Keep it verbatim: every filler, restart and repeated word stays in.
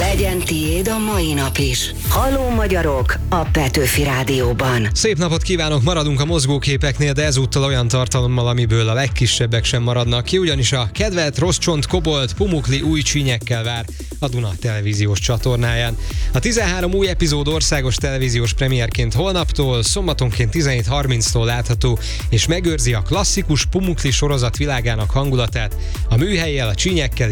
Legyen tiéd a mai nap is. Halló magyarok a Petőfi Rádióban. Szép napot kívánok, maradunk a mozgóképeknél, de ezúttal olyan tartalommal, amiből a legkisebbek sem maradnak ki, ugyanis a kedvelt Rosszcsont Kobolt Pumukli új csínyekkel vár a Duna televíziós csatornáján. A tizenhárom új epizód országos televíziós premierként holnaptól, szombatonként tizenhét harminctól látható, és megőrzi a klasszikus Pumukli sorozat világának hangulatát, a műhellyel, a csínyekkel